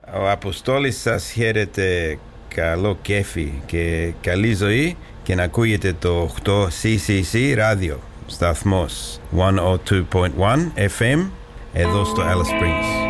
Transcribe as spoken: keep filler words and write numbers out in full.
Ο Αποστόλης σας χαίρεται, καλό κέφι και καλή ζωή και να ακούγεται το οκτώ σι σι σι ράδιο, σταθμός εκατόν δύο κόμμα ένα εφ εμ εδώ στο Alice Springs.